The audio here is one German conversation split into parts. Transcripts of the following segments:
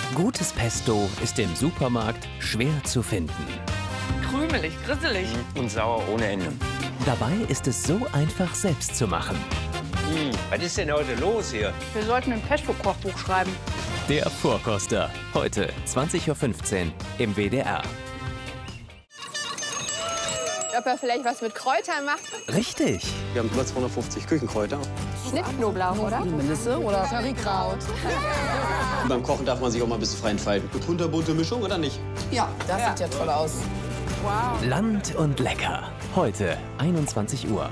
Gutes Pesto ist im Supermarkt schwer zu finden. Krümelig, grisselig. Und sauer ohne Ende. Dabei ist es so einfach selbst zu machen. Was ist denn heute los hier? Wir sollten ein Pesto-Kochbuch schreiben. Der Vorkoster. Heute 20:15 Uhr im WDR. Ob er vielleicht was mit Kräutern macht? Richtig. Wir haben über 250 Küchenkräuter. Schnittknoblauch, oder? Melisse oder Currykraut. Beim Kochen darf man sich auch mal ein bisschen frei entfalten. Eine kunterbunte Mischung oder nicht? Ja, das sieht ja toll aus. Wow. Land und lecker. Heute 21 Uhr.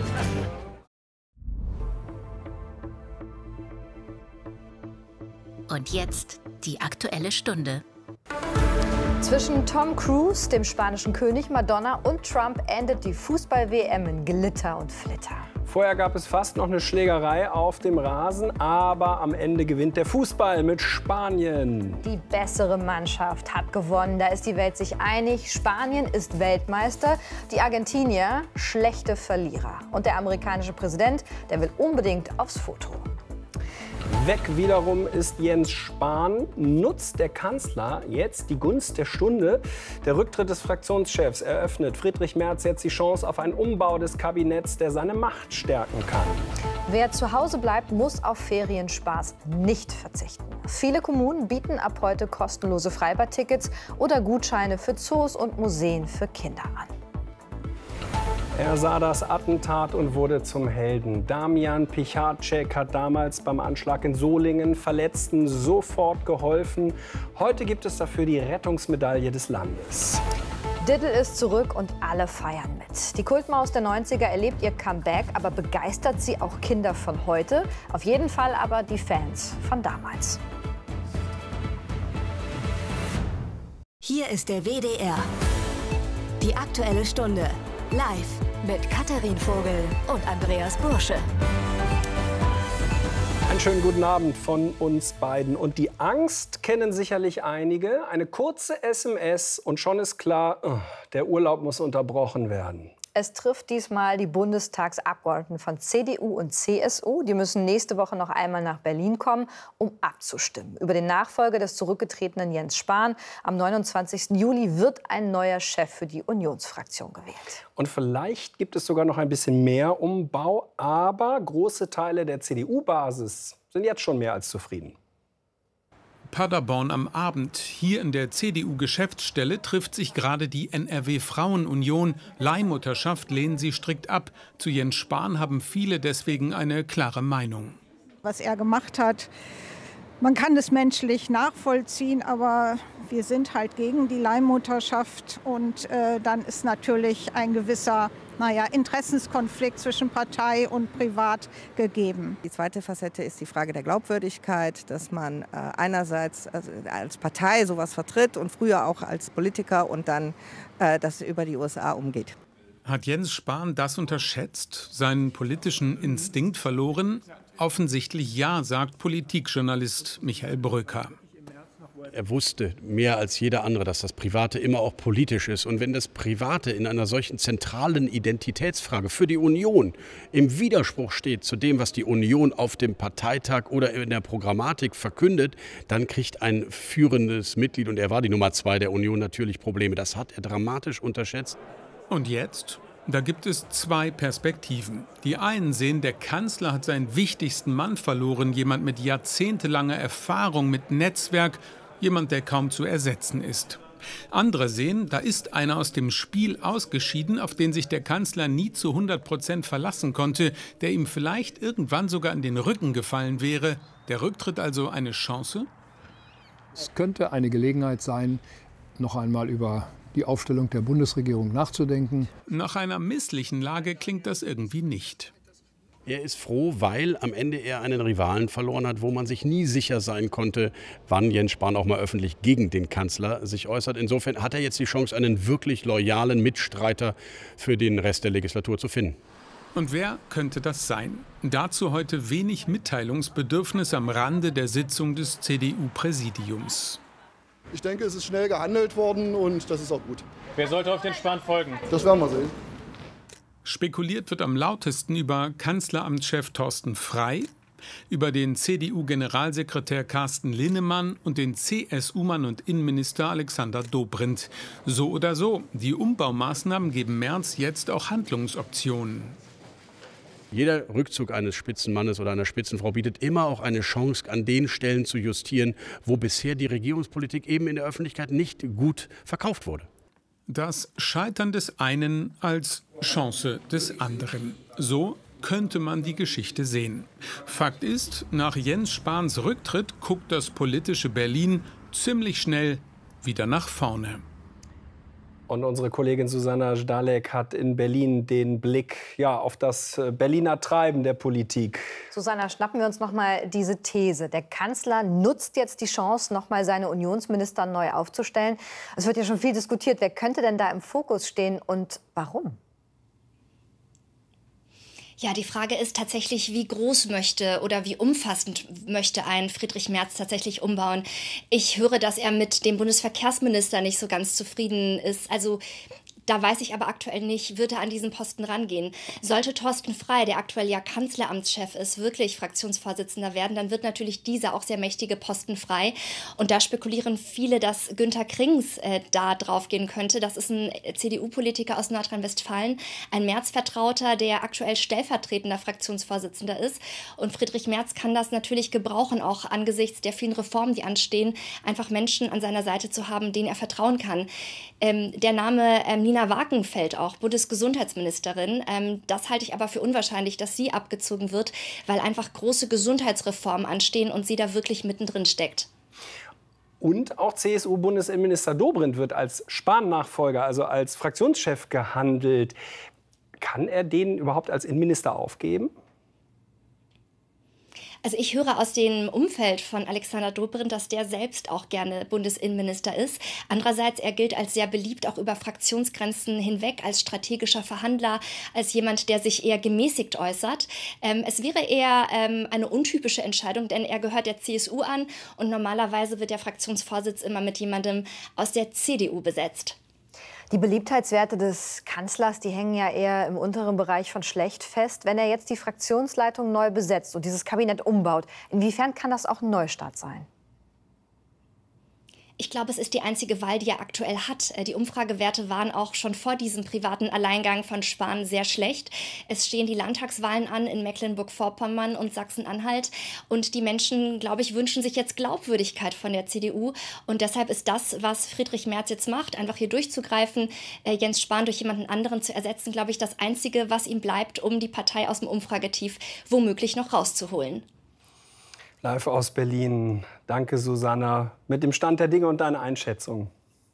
Und jetzt die Aktuelle Stunde. Zwischen Tom Cruise, dem spanischen König, Madonna und Trump endet die Fußball-WM in Glitter und Flitter. Vorher gab es fast noch eine Schlägerei auf dem Rasen, aber am Ende gewinnt der Fußball mit Spanien. Die bessere Mannschaft hat gewonnen, da ist die Welt sich einig. Spanien ist Weltmeister, die Argentinier schlechte Verlierer. Und der amerikanische Präsident, der will unbedingt aufs Foto. Weg wiederum ist Jens Spahn. Nutzt der Kanzler jetzt die Gunst der Stunde? Der Rücktritt des Fraktionschefs eröffnet Friedrich Merz jetzt die Chance auf einen Umbau des Kabinetts, der seine Macht stärken kann. Wer zu Hause bleibt, muss auf Ferienspaß nicht verzichten. Viele Kommunen bieten ab heute kostenlose Freibadtickets oder Gutscheine für Zoos und Museen für Kinder an. Er sah das Attentat und wurde zum Helden. Damian Pichacek hat damals beim Anschlag in Solingen Verletzten sofort geholfen. Heute gibt es dafür die Rettungsmedaille des Landes. Diddle ist zurück und alle feiern mit. Die Kultmaus der 90er erlebt ihr Comeback, aber begeistert sie auch Kinder von heute? Auf jeden Fall aber die Fans von damals. Hier ist der WDR. Die Aktuelle Stunde. Live mit Katharin Vogel und Andreas Bursche. Einen schönen guten Abend von uns beiden. Und die Angst kennen sicherlich einige. Eine kurze SMS und schon ist klar, der Urlaub muss unterbrochen werden. Es trifft diesmal die Bundestagsabgeordneten von CDU und CSU. Die müssen nächste Woche noch einmal nach Berlin kommen, um abzustimmen über den Nachfolger des zurückgetretenen Jens Spahn. Am 29. Juli wird ein neuer Chef für die Unionsfraktion gewählt. Und vielleicht gibt es sogar noch ein bisschen mehr Umbau. Aber große Teile der CDU-Basis sind jetzt schon mehr als zufrieden. Paderborn am Abend. Hier in der CDU-Geschäftsstelle trifft sich gerade die NRW-Frauenunion. Leihmutterschaft lehnen sie strikt ab. Zu Jens Spahn haben viele deswegen eine klare Meinung. Was er gemacht hat, man kann es menschlich nachvollziehen, aber wir sind halt gegen die Leihmutterschaft. Und dann ist natürlich ein gewisser Interessenskonflikt zwischen Partei und Privat gegeben. Die zweite Facette ist die Frage der Glaubwürdigkeit, dass man einerseits als Partei sowas vertritt und früher auch als Politiker und dann das über die USA umgeht. Hat Jens Spahn das unterschätzt, seinen politischen Instinkt verloren? Offensichtlich ja, sagt Politikjournalist Michael Brücker. Er wusste mehr als jeder andere, dass das Private immer auch politisch ist. Und wenn das Private in einer solchen zentralen Identitätsfrage für die Union im Widerspruch steht zu dem, was die Union auf dem Parteitag oder in der Programmatik verkündet, dann kriegt ein führendes Mitglied, und er war die Nummer 2 der Union, natürlich Probleme. Das hat er dramatisch unterschätzt. Und jetzt? Da gibt es zwei Perspektiven. Die einen sehen, der Kanzler hat seinen wichtigsten Mann verloren, jemand mit jahrzehntelanger Erfahrung, mit Netzwerk, jemand, der kaum zu ersetzen ist. Andere sehen, da ist einer aus dem Spiel ausgeschieden, auf den sich der Kanzler nie zu 100% verlassen konnte, der ihm vielleicht irgendwann sogar in den Rücken gefallen wäre. Der Rücktritt also eine Chance? Es könnte eine Gelegenheit sein, noch einmal über die Aufstellung der Bundesregierung nachzudenken. Nach einer misslichen Lage klingt das irgendwie nicht. Er ist froh, weil am Ende er einen Rivalen verloren hat, wo man sich nie sicher sein konnte, wann Jens Spahn auch mal öffentlich gegen den Kanzler sich äußert. Insofern hat er jetzt die Chance, einen wirklich loyalen Mitstreiter für den Rest der Legislatur zu finden. Und wer könnte das sein? Dazu heute wenig Mitteilungsbedürfnis am Rande der Sitzung des CDU-Präsidiums. Ich denke, es ist schnell gehandelt worden und das ist auch gut. Wer sollte auf den Spahn folgen? Das werden wir sehen. Spekuliert wird am lautesten über Kanzleramtschef Thorsten Frey. Über den CDU-Generalsekretär Carsten Linnemann und den CSU-Mann und Innenminister Alexander Dobrindt. So oder so, die Umbaumaßnahmen geben Merz jetzt auch Handlungsoptionen. Jeder Rückzug eines Spitzenmannes oder einer Spitzenfrau bietet immer auch eine Chance, an den Stellen zu justieren, wo bisher die Regierungspolitik eben in der Öffentlichkeit nicht gut verkauft wurde. Das Scheitern des einen als Chance des anderen. So könnte man die Geschichte sehen. Fakt ist, nach Jens Spahns Rücktritt guckt das politische Berlin ziemlich schnell wieder nach vorne. Und unsere Kollegin Susanna Zdalek hat in Berlin den Blick auf das Berliner Treiben der Politik. Susanna, schnappen wir uns noch mal diese These. Der Kanzler nutzt jetzt die Chance, noch mal seine Unionsminister neu aufzustellen. Es wird ja schon viel diskutiert. Wer könnte denn da im Fokus stehen und warum? Ja, die Frage ist tatsächlich, wie groß möchte oder wie umfassend möchte ein Friedrich Merz tatsächlich umbauen. Ich höre, dass er mit dem Bundesverkehrsminister nicht so ganz zufrieden ist. Also da weiß ich aber aktuell nicht, wird er an diesen Posten rangehen. Sollte Thorsten Frey, der aktuell ja Kanzleramtschef ist, wirklich Fraktionsvorsitzender werden, dann wird natürlich dieser auch sehr mächtige Posten frei. Und da spekulieren viele, dass Günter Krings da drauf gehen könnte. Das ist ein CDU-Politiker aus Nordrhein-Westfalen, ein Merz-Vertrauter, der aktuell stellvertretender Fraktionsvorsitzender ist. Und Friedrich Merz kann das natürlich gebrauchen, auch angesichts der vielen Reformen, die anstehen, einfach Menschen an seiner Seite zu haben, denen er vertrauen kann. Der Name Nina Wagenfeld auch, Bundesgesundheitsministerin. Das halte ich aber für unwahrscheinlich, dass sie abgezogen wird, weil einfach große Gesundheitsreformen anstehen und sie da wirklich mittendrin steckt. Und auch CSU-Bundesinnenminister Dobrindt wird als Spahn-Nachfolger, also als Fraktionschef gehandelt. Kann er den überhaupt als Innenminister aufgeben? Also ich höre aus dem Umfeld von Alexander Dobrindt, dass der selbst auch gerne Bundesinnenminister ist. Andererseits, er gilt als sehr beliebt, auch über Fraktionsgrenzen hinweg, als strategischer Verhandler, als jemand, der sich eher gemäßigt äußert. Es wäre eher eine untypische Entscheidung, denn er gehört der CSU an und normalerweise wird der Fraktionsvorsitz immer mit jemandem aus der CDU besetzt. Die Beliebtheitswerte des Kanzlers, die hängen ja eher im unteren Bereich von schlecht fest. Wenn er jetzt die Fraktionsleitung neu besetzt und dieses Kabinett umbaut, inwiefern kann das auch ein Neustart sein? Ich glaube, es ist die einzige Wahl, die er aktuell hat. Die Umfragewerte waren auch schon vor diesem privaten Alleingang von Spahn sehr schlecht. Es stehen die Landtagswahlen an in Mecklenburg-Vorpommern und Sachsen-Anhalt. Und die Menschen, glaube ich, wünschen sich jetzt Glaubwürdigkeit von der CDU. Und deshalb ist das, was Friedrich Merz jetzt macht, einfach hier durchzugreifen, Jens Spahn durch jemanden anderen zu ersetzen, glaube ich, das Einzige, was ihm bleibt, um die Partei aus dem Umfragetief womöglich noch rauszuholen. Live aus Berlin. Danke, Susanna. Mit dem Stand der Dinge und deiner Einschätzung.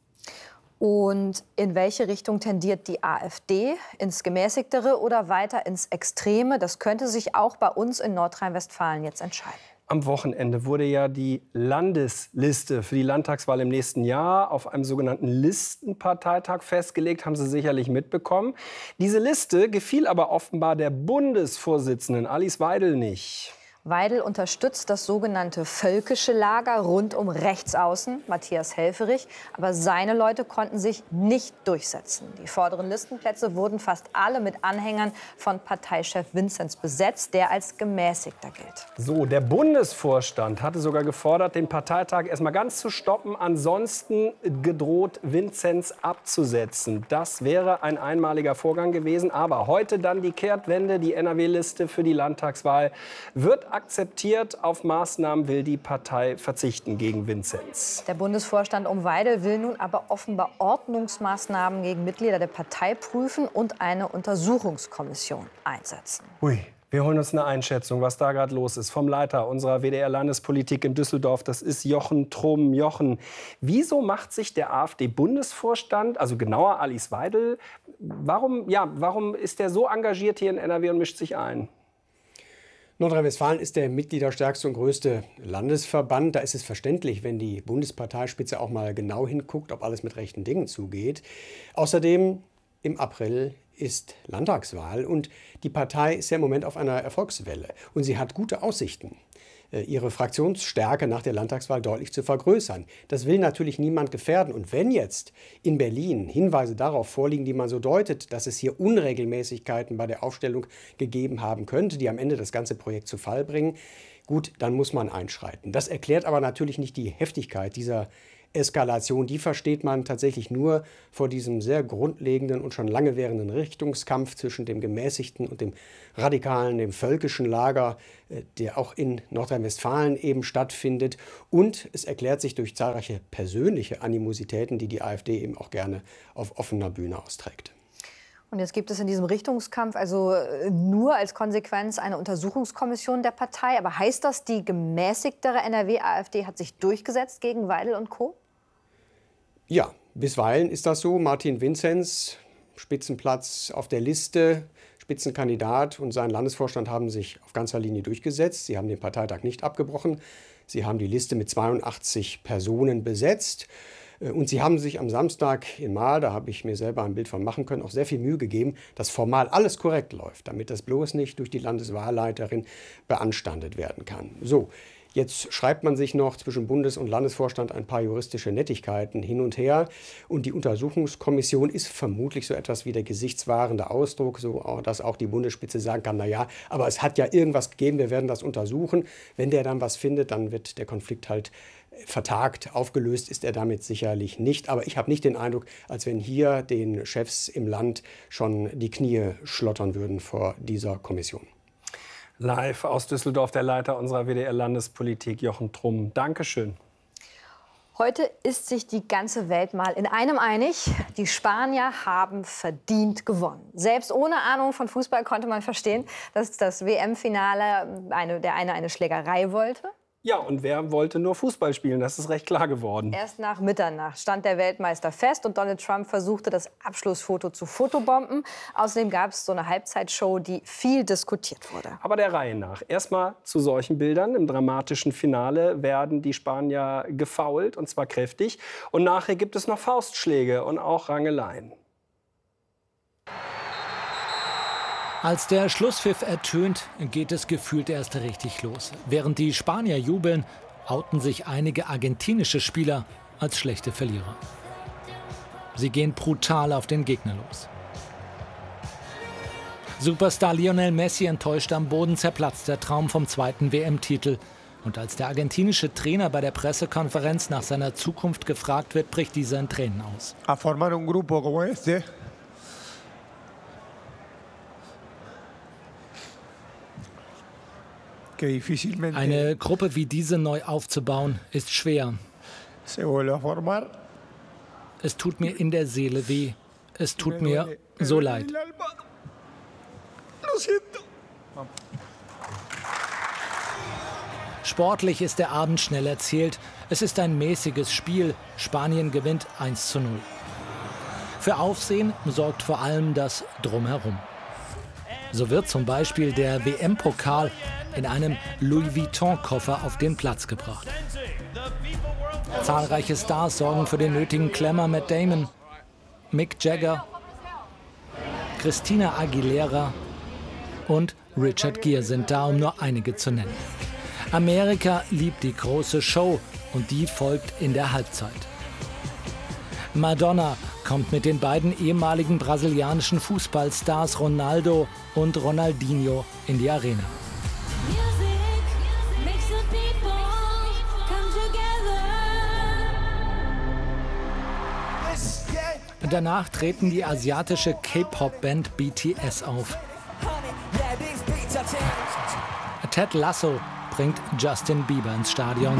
Und in welche Richtung tendiert die AfD? Ins Gemäßigtere oder weiter ins Extreme? Das könnte sich auch bei uns in Nordrhein-Westfalen jetzt entscheiden. Am Wochenende wurde ja die Landesliste für die Landtagswahl im nächsten Jahr auf einem sogenannten Listenparteitag festgelegt, haben Sie sicherlich mitbekommen. Diese Liste gefiel aber offenbar der Bundesvorsitzenden Alice Weidel nicht. Weidel unterstützt das sogenannte völkische Lager rund um Rechtsaußen, Matthias Helfferich. Aber seine Leute konnten sich nicht durchsetzen. Die vorderen Listenplätze wurden fast alle mit Anhängern von Parteichef Vinzenz besetzt, der als gemäßigter gilt. So, der Bundesvorstand hatte sogar gefordert, den Parteitag erst mal ganz zu stoppen. Ansonsten gedroht, Vinzenz abzusetzen. Das wäre ein einmaliger Vorgang gewesen. Aber heute dann die Kehrtwende. Die NRW-Liste für die Landtagswahl wird akzeptiert. Auf Maßnahmen will die Partei verzichten gegen Vinzenz. Der Bundesvorstand um Weidel will nun aber offenbar Ordnungsmaßnahmen gegen Mitglieder der Partei prüfen und eine Untersuchungskommission einsetzen. Ui. Wir holen uns eine Einschätzung, was da gerade los ist, vom Leiter unserer WDR-Landespolitik in Düsseldorf. Das ist Jochen Trumm. Jochen, wieso macht sich der AfD-Bundesvorstand, also genauer Alice Weidel, warum ist der so engagiert hier in NRW und mischt sich ein? Nordrhein-Westfalen ist der mitgliederstärkste und größte Landesverband. Da ist es verständlich, wenn die Bundesparteispitze auch mal genau hinguckt, ob alles mit rechten Dingen zugeht. Außerdem im April ist Landtagswahl und die Partei ist ja im Moment auf einer Erfolgswelle und sie hat gute Aussichten. ihre Fraktionsstärke nach der Landtagswahl deutlich zu vergrößern. Das will natürlich niemand gefährden. Und wenn jetzt in Berlin Hinweise darauf vorliegen, die man so deutet, dass es hier Unregelmäßigkeiten bei der Aufstellung gegeben haben könnte, die am Ende das ganze Projekt zu Fall bringen, gut, dann muss man einschreiten. Das erklärt aber natürlich nicht die Heftigkeit dieser Eskalation. Die versteht man tatsächlich nur vor diesem sehr grundlegenden und schon lange währenden Richtungskampf zwischen dem gemäßigten und dem radikalen, dem völkischen Lager, der auch in Nordrhein-Westfalen eben stattfindet. Und es erklärt sich durch zahlreiche persönliche Animositäten, die die AfD eben auch gerne auf offener Bühne austrägt. Und jetzt gibt es in diesem Richtungskampf also nur als Konsequenz eine Untersuchungskommission der Partei. Aber heißt das, die gemäßigtere NRW-AfD hat sich durchgesetzt gegen Weidel und Co.? Ja, bisweilen ist das so. Martin Vinzenz, Spitzenplatz auf der Liste, Spitzenkandidat und sein Landesvorstand haben sich auf ganzer Linie durchgesetzt. Sie haben den Parteitag nicht abgebrochen. Sie haben die Liste mit 82 Personen besetzt. Und sie haben sich am Samstag in Marl, da habe ich mir selber ein Bild von machen können, auch sehr viel Mühe gegeben, dass formal alles korrekt läuft, damit das bloß nicht durch die Landeswahlleiterin beanstandet werden kann. So, jetzt schreibt man sich noch zwischen Bundes- und Landesvorstand ein paar juristische Nettigkeiten hin und her. Und die Untersuchungskommission ist vermutlich so etwas wie der gesichtswahrende Ausdruck, so dass auch die Bundesspitze sagen kann, na ja, aber es hat ja irgendwas gegeben, wir werden das untersuchen. Wenn der dann was findet, dann wird der Konflikt halt vertagt. Aufgelöst ist er damit sicherlich nicht. Aber ich habe nicht den Eindruck, als wenn hier den Chefs im Land schon die Knie schlottern würden vor dieser Kommission. Live aus Düsseldorf der Leiter unserer WDR-Landespolitik, Jochen Trumm. Dankeschön. Heute ist sich die ganze Welt mal in einem einig. Die Spanier haben verdient gewonnen. Selbst ohne Ahnung von Fußball konnte man verstehen, dass das WM-Finale eine Schlägerei wollte. Ja, und wer wollte nur Fußball spielen? Das ist recht klar geworden. Erst nach Mitternacht stand der Weltmeister fest und Donald Trump versuchte, das Abschlussfoto zu fotobomben. Außerdem gab es so eine Halbzeitshow, die viel diskutiert wurde. Aber der Reihe nach. Erstmal zu solchen Bildern. Im dramatischen Finale werden die Spanier gefoult, und zwar kräftig. Und nachher gibt es noch Faustschläge und auch Rangeleien. Als der Schlusspfiff ertönt, geht es gefühlt erst richtig los. Während die Spanier jubeln, outen sich einige argentinische Spieler als schlechte Verlierer. Sie gehen brutal auf den Gegner los. Superstar Lionel Messi enttäuscht am Boden, zerplatzt der Traum vom zweiten WM-Titel. Und als der argentinische Trainer bei der Pressekonferenz nach seiner Zukunft gefragt wird, bricht dieser in Tränen aus. A formar un grupo como este. Eine Gruppe wie diese neu aufzubauen, ist schwer. Es tut mir in der Seele weh. Es tut mir so leid. Sportlich ist der Abend schnell erzählt. Es ist ein mäßiges Spiel. Spanien gewinnt 1:0. Für Aufsehen sorgt vor allem das Drumherum. So wird zum Beispiel der WM-Pokal in einem Louis Vuitton-Koffer auf den Platz gebracht. Zahlreiche Stars sorgen für den nötigen Glamour. Matt Damon, Mick Jagger, Christina Aguilera und Richard Gere sind da, um nur einige zu nennen. Amerika liebt die große Show und die folgt in der Halbzeit. Madonna kommt mit den beiden ehemaligen brasilianischen Fußballstars Ronaldo und Ronaldinho in die Arena. Danach treten die asiatische K-Pop-Band BTS auf. Ted Lasso bringt Justin Bieber ins Stadion.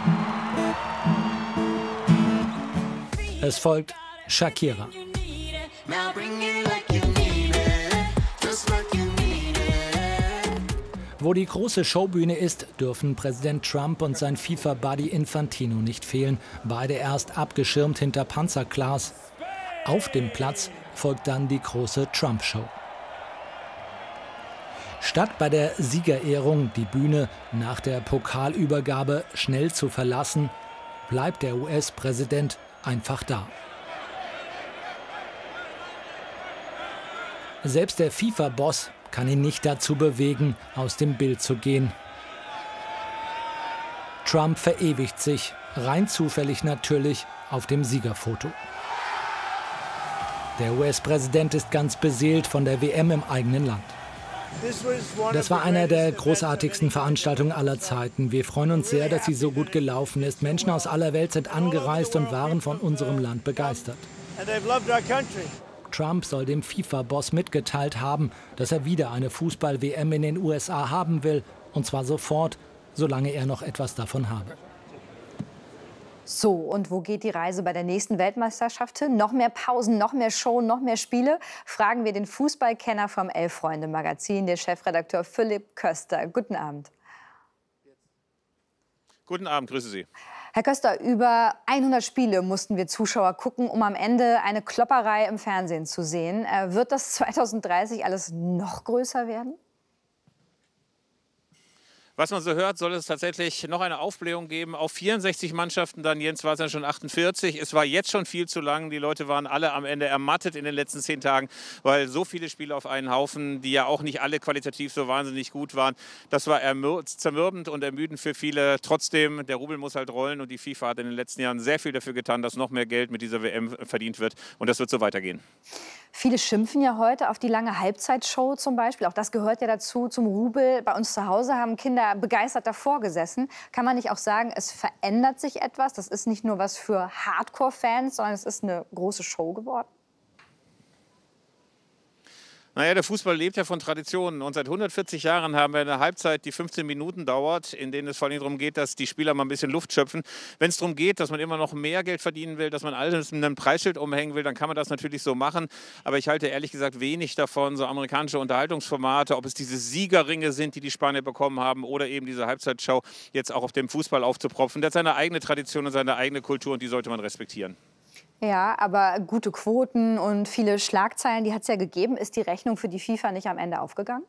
Es folgt Shakira. Wo die große Showbühne ist, dürfen Präsident Trump und sein FIFA-Buddy Infantino nicht fehlen. Beide erst abgeschirmt hinter Panzerglas. Auf dem Platz folgt dann die große Trump-Show. Statt bei der Siegerehrung die Bühne nach der Pokalübergabe schnell zu verlassen, bleibt der US-Präsident einfach da. Selbst der FIFA-Boss kann ihn nicht dazu bewegen, aus dem Bild zu gehen. Trump verewigt sich, rein zufällig natürlich, auf dem Siegerfoto. Der US-Präsident ist ganz beseelt von der WM im eigenen Land. Das war einer der großartigsten Veranstaltungen aller Zeiten. Wir freuen uns sehr, dass sie so gut gelaufen ist. Menschen aus aller Welt sind angereist und waren von unserem Land begeistert. Trump soll dem FIFA-Boss mitgeteilt haben, dass er wieder eine Fußball-WM in den USA haben will. Und zwar sofort, solange er noch etwas davon habe. So, und wo geht die Reise bei der nächsten Weltmeisterschaft hin? Noch mehr Pausen, noch mehr Show, noch mehr Spiele? Fragen wir den Fußballkenner vom Elf-Freunde-Magazin, den Chefredakteur Philipp Köster. Guten Abend. Guten Abend, grüße Sie. Herr Köster, über 100 Spiele mussten wir Zuschauer gucken, um am Ende eine Klopperei im Fernsehen zu sehen. Wird das 2030 alles noch größer werden? Was man so hört, soll es tatsächlich noch eine Aufblähung geben auf 64 Mannschaften. Dann, Jens, war es ja schon 48. Es war jetzt schon viel zu lang. Die Leute waren alle am Ende ermattet in den letzten 10 Tagen, weil so viele Spiele auf einen Haufen, die ja auch nicht alle qualitativ so wahnsinnig gut waren. Das war zermürbend und ermüdend für viele. Trotzdem, der Rubel muss halt rollen und die FIFA hat in den letzten Jahren sehr viel dafür getan, dass noch mehr Geld mit dieser WM verdient wird. Und das wird so weitergehen. Viele schimpfen ja heute auf die lange Halbzeitshow zum Beispiel. Auch das gehört ja dazu, zum Rubel. Bei uns zu Hause haben Kinder begeistert davor gesessen. Kann man nicht auch sagen, es verändert sich etwas? Das ist nicht nur was für Hardcore-Fans, sondern es ist eine große Show geworden? Naja, der Fußball lebt ja von Traditionen und seit 140 Jahren haben wir eine Halbzeit, die 15 Minuten dauert, in denen es vor allem darum geht, dass die Spieler mal ein bisschen Luft schöpfen. Wenn es darum geht, dass man immer noch mehr Geld verdienen will, dass man alles mit einem Preisschild umhängen will, dann kann man das natürlich so machen. Aber ich halte ehrlich gesagt wenig davon, so amerikanische Unterhaltungsformate, ob es diese Siegerringe sind, die die Spanier bekommen haben oder eben diese Halbzeitshow, jetzt auch auf dem Fußball aufzupropfen. Der hat seine eigene Tradition und seine eigene Kultur und die sollte man respektieren. Ja, aber gute Quoten und viele Schlagzeilen, die hat es ja gegeben. Ist die Rechnung für die FIFA nicht am Ende aufgegangen?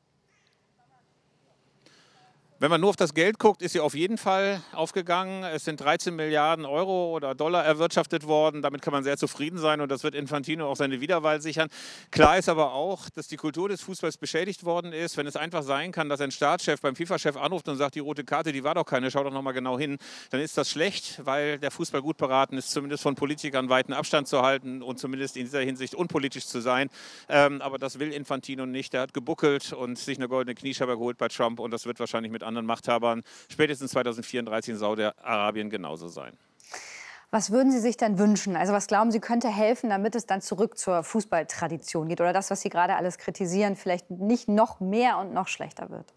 Wenn man nur auf das Geld guckt, ist sie auf jeden Fall aufgegangen. Es sind 13 Milliarden Euro oder Dollar erwirtschaftet worden. Damit kann man sehr zufrieden sein und das wird Infantino auch seine Wiederwahl sichern. Klar ist aber auch, dass die Kultur des Fußballs beschädigt worden ist. Wenn es einfach sein kann, dass ein Staatschef beim FIFA-Chef anruft und sagt, die rote Karte, die war doch keine, schau doch noch mal genau hin, dann ist das schlecht, weil der Fußball gut beraten ist, zumindest von Politikern weiten Abstand zu halten und zumindest in dieser Hinsicht unpolitisch zu sein. Aber das will Infantino nicht. Der hat gebuckelt und sich eine goldene Kniescheibe geholt bei Trump und das wird wahrscheinlich mit anderen Machthabern spätestens 2034 in Saudi-Arabien genauso sein. Was würden Sie sich denn wünschen? Also was glauben Sie, könnte helfen, damit es dann zurück zur Fußballtradition geht? Oder das, was Sie gerade alles kritisieren, vielleicht nicht noch mehr und noch schlechter wird?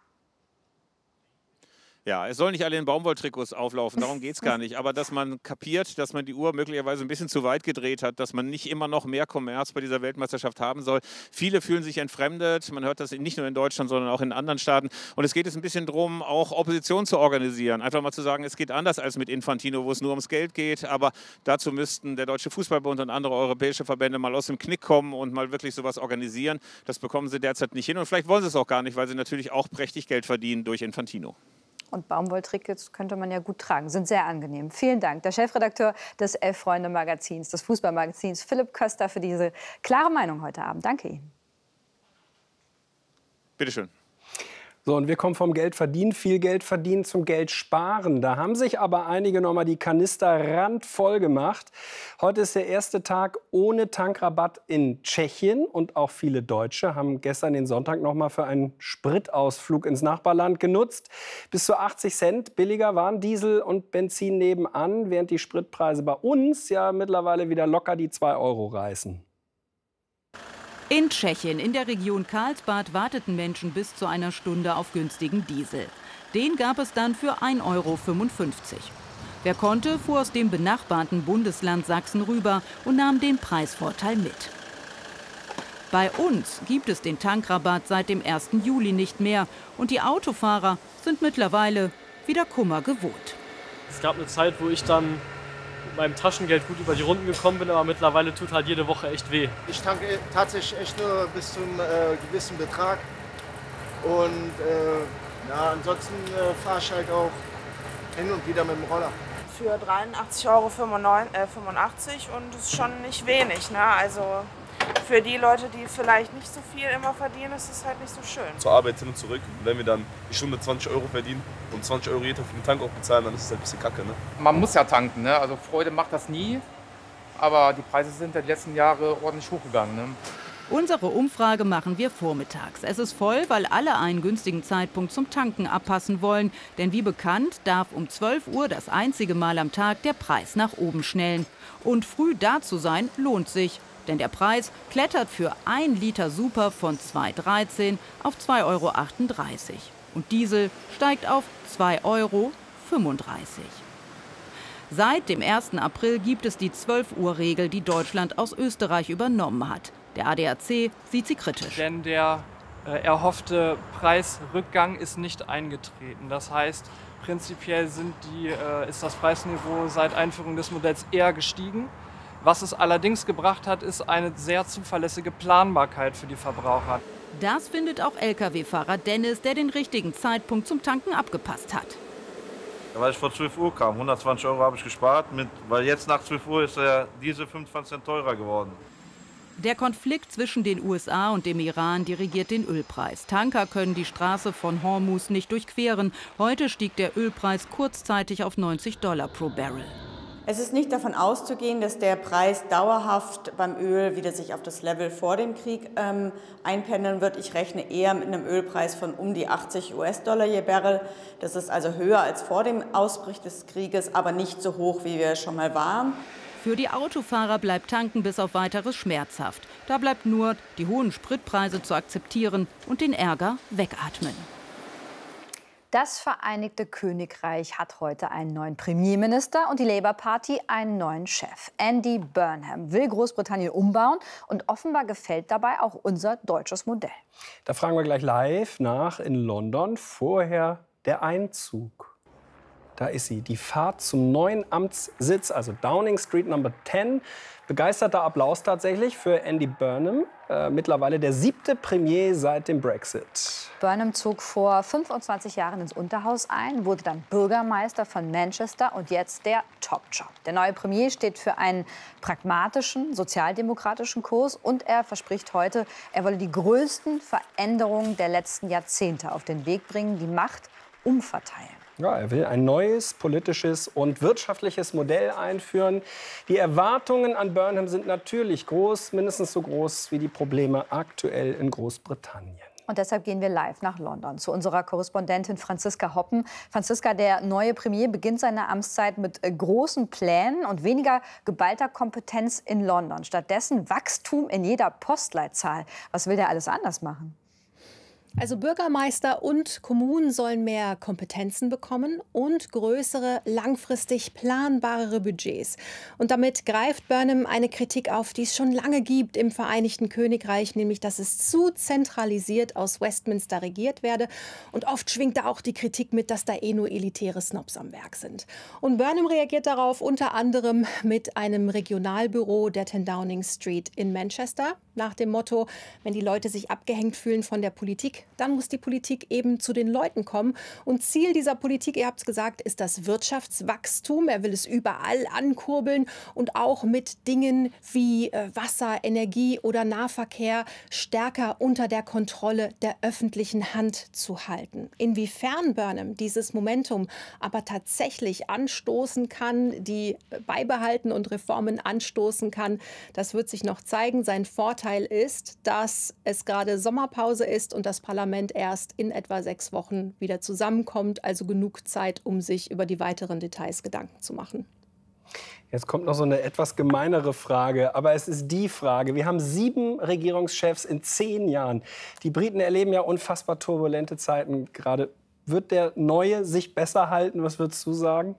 Ja, es soll nicht alle in Baumwolltrikots auflaufen, darum geht es gar nicht. Aber dass man kapiert, dass man die Uhr möglicherweise ein bisschen zu weit gedreht hat, dass man nicht immer noch mehr Kommerz bei dieser Weltmeisterschaft haben soll. Viele fühlen sich entfremdet, man hört das nicht nur in Deutschland, sondern auch in anderen Staaten. Und es geht jetzt ein bisschen darum, auch Opposition zu organisieren. Einfach mal zu sagen, es geht anders als mit Infantino, wo es nur ums Geld geht. Aber dazu müssten der Deutsche Fußballbund und andere europäische Verbände mal aus dem Knick kommen und mal wirklich sowas organisieren. Das bekommen sie derzeit nicht hin und vielleicht wollen sie es auch gar nicht, weil sie natürlich auch prächtig Geld verdienen durch Infantino. Und Baumwolltrikots könnte man ja gut tragen, sind sehr angenehm. Vielen Dank, der Chefredakteur des Elf-Freunde-Magazins, des Fußballmagazins, Philipp Köster, für diese klare Meinung heute Abend. Danke Ihnen. Bitte schön. So, und wir kommen vom Geld verdienen, viel Geld verdienen zum Geld sparen. Da haben sich aber einige noch mal die Kanister randvoll gemacht. Heute ist der erste Tag ohne Tankrabatt in Tschechien und auch viele Deutsche haben gestern den Sonntag noch mal für einen Spritausflug ins Nachbarland genutzt. Bis zu 80 Cent billiger waren Diesel und Benzin nebenan, während die Spritpreise bei uns ja mittlerweile wieder locker die 2 Euro reißen. In Tschechien, in der Region Karlsbad, warteten Menschen bis zu einer Stunde auf günstigen Diesel. Den gab es dann für 1,55 Euro. Wer konnte, fuhr aus dem benachbarten Bundesland Sachsen rüber und nahm den Preisvorteil mit. Bei uns gibt es den Tankrabatt seit dem 1. Juli nicht mehr. Und die Autofahrer sind mittlerweile wieder Kummer gewohnt. Es gab eine Zeit, wo ich dann mit meinem Taschengeld gut über die Runden gekommen bin, aber mittlerweile tut halt jede Woche echt weh. Ich tanke tatsächlich echt nur bis zum gewissen Betrag. Und ja, ansonsten fahre ich halt auch hin und wieder mit dem Roller. Für 83,85 € und das ist schon nicht wenig. Ne? Also für die Leute, die vielleicht nicht so viel immer verdienen, ist es halt nicht so schön. Zur Arbeit hin und zurück. Und wenn wir dann die Stunde 20 € verdienen und 20 € jeder für den Tank auch bezahlen, dann ist es halt ein bisschen kacke. Ne? Man muss ja tanken, ne? Also Freude macht das nie. Aber die Preise sind ja die letzten Jahre ordentlich hochgegangen. Ne? Unsere Umfrage machen wir vormittags. Es ist voll, weil alle einen günstigen Zeitpunkt zum Tanken abpassen wollen. Denn wie bekannt darf um 12 Uhr das einzige Mal am Tag der Preis nach oben schnellen. Und früh da zu sein lohnt sich. Denn der Preis klettert für 1 Liter Super von 2,13 € auf 2,38 €. Und Diesel steigt auf 2,35 €. Seit dem 1. April gibt es die 12-Uhr-Regel, die Deutschland aus Österreich übernommen hat. Der ADAC sieht sie kritisch. Denn der erhoffte Preisrückgang ist nicht eingetreten. Das heißt, prinzipiell ist das Preisniveau seit Einführung des Modells eher gestiegen. Was es allerdings gebracht hat, ist eine sehr zuverlässige Planbarkeit für die Verbraucher. Das findet auch Lkw-Fahrer Dennis, der den richtigen Zeitpunkt zum Tanken abgepasst hat. Weil ich vor 12 Uhr kam, 120 € habe ich gespart, weil jetzt nach 12 Uhr ist der Diesel 25 Cent teurer geworden. Der Konflikt zwischen den USA und dem Iran dirigiert den Ölpreis. Tanker können die Straße von Hormuz nicht durchqueren. Heute stieg der Ölpreis kurzzeitig auf $90 pro Barrel. Es ist nicht davon auszugehen, dass der Preis dauerhaft beim Öl wieder sich auf das Level vor dem Krieg einpendeln wird. Ich rechne eher mit einem Ölpreis von um die $80 je Barrel. Das ist also höher als vor dem Ausbruch des Krieges, aber nicht so hoch, wie wir schon mal waren. Für die Autofahrer bleibt Tanken bis auf Weiteres schmerzhaft. Da bleibt nur, die hohen Spritpreise zu akzeptieren und den Ärger wegatmen. Das Vereinigte Königreich hat heute einen neuen Premierminister und die Labour Party einen neuen Chef. Andy Burnham will Großbritannien umbauen und offenbar gefällt dabei auch unser deutsches Modell. Da fragen wir gleich live nach in London. Vorher der Einzug. Da ist sie, die Fahrt zum neuen Amtssitz, also Downing Street Number 10. Begeisterter Applaus tatsächlich für Andy Burnham, mittlerweile der 7. Premier seit dem Brexit. Burnham zog vor 25 Jahren ins Unterhaus ein, wurde dann Bürgermeister von Manchester und jetzt der Top-Job. Der neue Premier steht für einen pragmatischen, sozialdemokratischen Kurs und er verspricht heute, er wolle die größten Veränderungen der letzten Jahrzehnte auf den Weg bringen, die Macht umverteilen. Ja, er will ein neues politisches und wirtschaftliches Modell einführen. Die Erwartungen an Burnham sind natürlich groß, mindestens so groß wie die Probleme aktuell in Großbritannien. Und deshalb gehen wir live nach London zu unserer Korrespondentin Franziska Hoppen. Franziska, der neue Premier beginnt seine Amtszeit mit großen Plänen und weniger geballter Kompetenz in London. Stattdessen Wachstum in jeder Postleitzahl. Was will der alles anders machen? Also Bürgermeister und Kommunen sollen mehr Kompetenzen bekommen und größere, langfristig planbarere Budgets. Und damit greift Burnham eine Kritik auf, die es schon lange gibt im Vereinigten Königreich, nämlich dass es zu zentralisiert aus Westminster regiert werde. Und oft schwingt da auch die Kritik mit, dass da nur elitäre Snobs am Werk sind. Und Burnham reagiert darauf unter anderem mit einem Regionalbüro der 10 Downing Street in Manchester. Nach dem Motto, wenn die Leute sich abgehängt fühlen von der Politik, dann muss die Politik eben zu den Leuten kommen. Und Ziel dieser Politik, ihr habt es gesagt, ist das Wirtschaftswachstum. Er will es überall ankurbeln und auch mit Dingen wie Wasser, Energie oder Nahverkehr stärker unter der Kontrolle der öffentlichen Hand zu halten. Inwiefern Burnham dieses Momentum aber tatsächlich anstoßen kann, die beibehalten und Reformen anstoßen kann, das wird sich noch zeigen. Sein Vorteil ist, dass es gerade Sommerpause ist und das Parlament erst in etwa 6 Wochen wieder zusammenkommt. Also genug Zeit, um sich über die weiteren Details Gedanken zu machen. Jetzt kommt noch so eine etwas gemeinere Frage, aber es ist die Frage. Wir haben 7 Regierungschefs in 10 Jahren. Die Briten erleben ja unfassbar turbulente Zeiten gerade. Wird der Neue sich besser halten? Was würdest du sagen?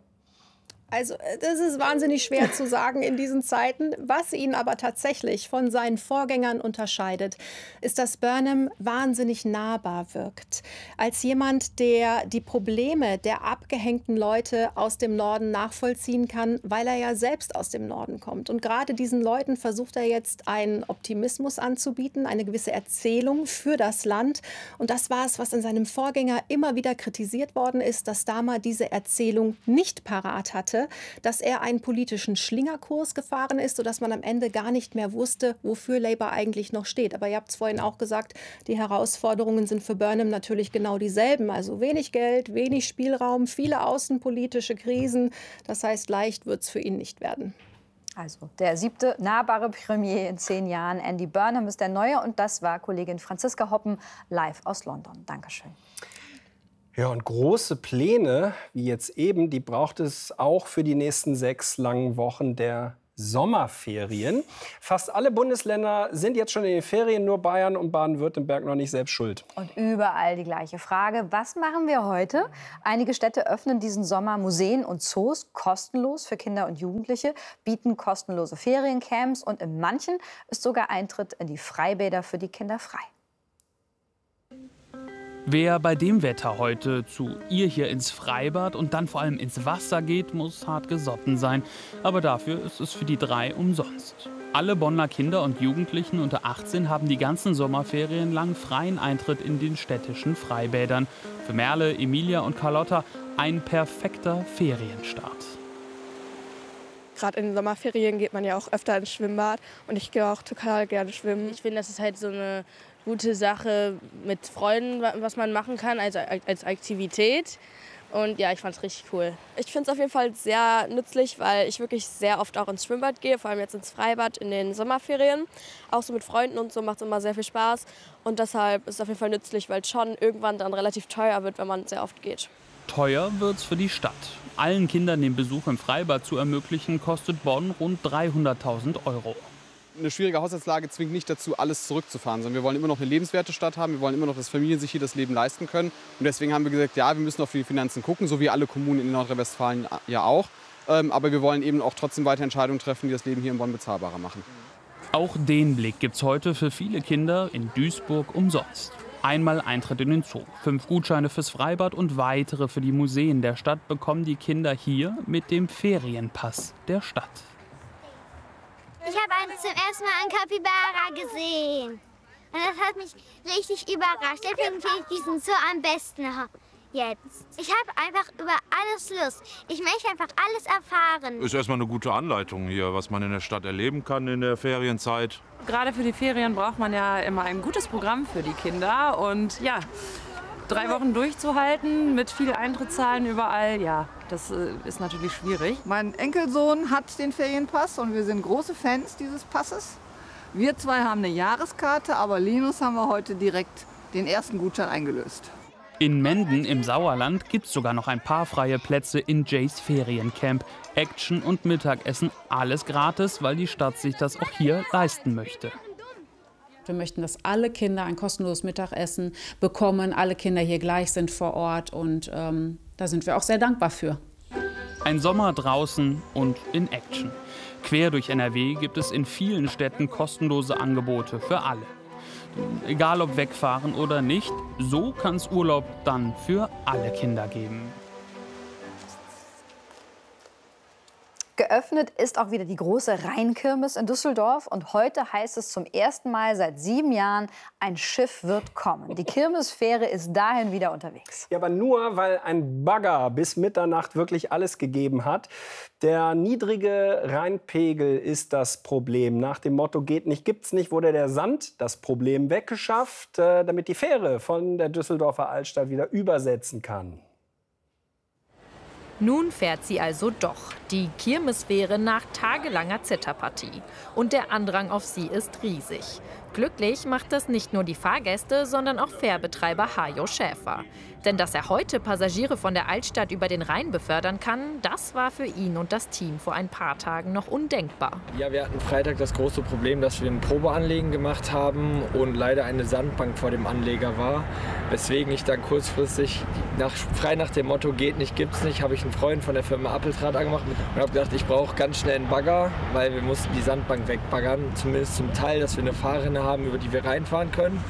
Also das ist wahnsinnig schwer zu sagen in diesen Zeiten. Was ihn aber tatsächlich von seinen Vorgängern unterscheidet, ist, dass Burnham wahnsinnig nahbar wirkt. Als jemand, der die Probleme der abgehängten Leute aus dem Norden nachvollziehen kann, weil er ja selbst aus dem Norden kommt. Und gerade diesen Leuten versucht er jetzt einen Optimismus anzubieten, eine gewisse Erzählung für das Land. Und das war es, was in seinem Vorgänger immer wieder kritisiert worden ist, dass Starmer diese Erzählung nicht parat hatte. hatte, dass er einen politischen Schlingerkurs gefahren ist, sodass man am Ende gar nicht mehr wusste, wofür Labour eigentlich noch steht. Aber ihr habt es vorhin auch gesagt, die Herausforderungen sind für Burnham natürlich genau dieselben. Also wenig Geld, wenig Spielraum, viele außenpolitische Krisen. Das heißt, leicht wird es für ihn nicht werden. Also der 7. nahbare Premier in 10 Jahren. Andy Burnham ist der Neue und das war Kollegin Franziska Hoppen live aus London. Dankeschön. Ja, und große Pläne, wie jetzt eben, die braucht es auch für die nächsten 6 langen Wochen der Sommerferien. Fast alle Bundesländer sind jetzt schon in den Ferien, nur Bayern und Baden-Württemberg noch nicht selbst schuld. Und überall die gleiche Frage, was machen wir heute? Einige Städte öffnen diesen Sommer Museen und Zoos kostenlos für Kinder und Jugendliche, bieten kostenlose Feriencamps und in manchen ist sogar Eintritt in die Freibäder für die Kinder frei. Wer bei dem Wetter heute zu ihr hier ins Freibad und dann vor allem ins Wasser geht, muss hart gesotten sein. Aber dafür ist es für die 3 umsonst. Alle Bonner Kinder und Jugendlichen unter 18 haben die ganzen Sommerferien lang freien Eintritt in den städtischen Freibädern. Für Merle, Emilia und Carlotta ein perfekter Ferienstart. Gerade in den Sommerferien geht man ja auch öfter ins Schwimmbad und ich gehe auch total gerne schwimmen. Ich finde, das ist halt so eine gute Sache mit Freunden, was man machen kann, also als Aktivität. Und ja, ich fand es richtig cool. Ich finde es auf jeden Fall sehr nützlich, weil ich wirklich sehr oft auch ins Schwimmbad gehe, vor allem jetzt ins Freibad in den Sommerferien. Auch so mit Freunden und so macht es immer sehr viel Spaß. Und deshalb ist es auf jeden Fall nützlich, weil es schon irgendwann dann relativ teuer wird, wenn man sehr oft geht. Teuer wird's für die Stadt. Allen Kindern den Besuch im Freibad zu ermöglichen, kostet Bonn rund 300.000 €. Eine schwierige Haushaltslage zwingt nicht dazu, alles zurückzufahren, sondern wir wollen immer noch eine lebenswerte Stadt haben. Wir wollen immer noch, dass Familien sich hier das Leben leisten können. Und deswegen haben wir gesagt, ja, wir müssen auf die Finanzen gucken, so wie alle Kommunen in Nordrhein-Westfalen ja auch. Aber wir wollen eben auch trotzdem weiter Entscheidungen treffen, die das Leben hier in Bonn bezahlbarer machen. Auch den Blick gibt's heute für viele Kinder in Duisburg umsonst. Einmal Eintritt in den Zoo, 5 Gutscheine fürs Freibad und weitere für die Museen der Stadt bekommen die Kinder hier mit dem Ferienpass der Stadt. Ich habe zum ersten Mal einen Kapibara gesehen. Und das hat mich richtig überrascht. Deswegen finde ich diesen Zoo am besten jetzt. Ich habe einfach über alles Lust. Ich möchte einfach alles erfahren. Ist erstmal eine gute Anleitung hier, was man in der Stadt erleben kann in der Ferienzeit. Gerade für die Ferien braucht man ja immer ein gutes Programm für die Kinder. Und ja, 3 Wochen durchzuhalten mit viel Eintrittszahlen überall, ja, das ist natürlich schwierig. Mein Enkelsohn hat den Ferienpass und wir sind große Fans dieses Passes. Wir 2 haben eine Jahreskarte, aber Linus haben wir heute direkt den ersten Gutschein eingelöst. In Menden im Sauerland gibt es sogar noch ein paar freie Plätze in Jays Feriencamp. Action und Mittagessen, alles gratis, weil die Stadt sich das auch hier leisten möchte. Wir möchten, dass alle Kinder ein kostenloses Mittagessen bekommen, alle Kinder hier gleich sind vor Ort und da sind wir auch sehr dankbar für. Ein Sommer draußen und in Action. Quer durch NRW gibt es in vielen Städten kostenlose Angebote für alle. Egal ob wegfahren oder nicht, so kann es Urlaub dann für alle Kinder geben. Geöffnet ist auch wieder die große Rheinkirmes in Düsseldorf. Und heute heißt es zum ersten Mal seit 7 Jahren, ein Schiff wird kommen. Die Kirmesfähre ist dahin wieder unterwegs. Ja, aber nur, weil ein Bagger bis Mitternacht wirklich alles gegeben hat. Der niedrige Rheinpegel ist das Problem. Nach dem Motto geht nicht, gibt's nicht, wurde der Sand das Problem weggeschafft, damit die Fähre von der Düsseldorfer Altstadt wieder übersetzen kann. Nun fährt sie also doch, die Kirmesfähre nach tagelanger Zitterpartie. Und der Andrang auf sie ist riesig. Glücklich macht das nicht nur die Fahrgäste, sondern auch Fährbetreiber Hajo Schäfer. Denn dass er heute Passagiere von der Altstadt über den Rhein befördern kann, das war für ihn und das Team vor ein paar Tagen noch undenkbar. Ja, wir hatten Freitag das große Problem, dass wir ein Probeanlegen gemacht haben und leider eine Sandbank vor dem Anleger war. Weswegen ich dann kurzfristig, frei nach dem Motto geht nicht, gibt's nicht, habe ich einen Freund von der Firma Appeltrat angemacht und habe gedacht, ich brauche ganz schnell einen Bagger, weil wir mussten die Sandbank wegbaggern, zumindest zum Teil, dass wir eine Fahrrinne haben, über die wir reinfahren können.